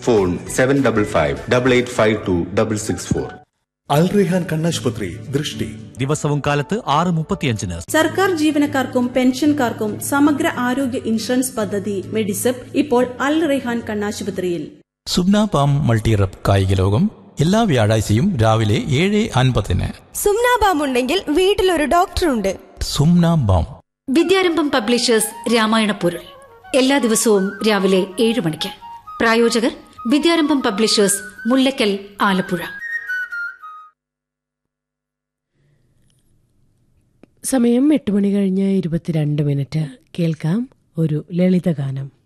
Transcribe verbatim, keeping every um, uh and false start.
Phone seven double five double eight five to double six four. അൽ റെയ്ഹാൻ കണ്ണാശുപത്രി ദൃഷ്ടി ദിവസവും കാലത്ത് ആറ് മുപ്പത്തിയഞ്ചിന്. സർക്കാർ ജീവനക്കാർക്കും പെൻഷൻകാർക്കും സമഗ്ര ആരോഗ്യ ഇൻഷുറൻസ് പദ്ധതി മെഡിസെപ് ഇപ്പോൾ അൽ റെയ്ഹാൻ കണ്ണാശുപത്രിയിൽ. സുബ്ന പാം മൾട്ടിറപ്പ് കായിക ലോകം എല്ലാ വ്യാഴാഴ്ചയും രാവിലെ ഏഴ് അൻപതിന്. സുംന ബാം ഉണ്ടെങ്കിൽ വീട്ടിലൊരു ഡോക്ടറുണ്ട്. സുംന ബാം. വിദ്യാരംഭം പബ്ലിഷേഴ്സ് രാമായണ പൊരുൾ എല്ലാ ദിവസവും രാവിലെ ഏഴ് മണിക്ക്. പ്രായോജകർ വിദ്യാരംഭം പബ്ലിഷേഴ്സ്, മുല്ലക്കൽ, ആലപ്പുഴ. സമയം എട്ട് മണി കഴിഞ്ഞ് ഇരുപത്തിരണ്ട് മിനിറ്റ്. കേൾക്കാം ഒരു ലളിതഗാനം.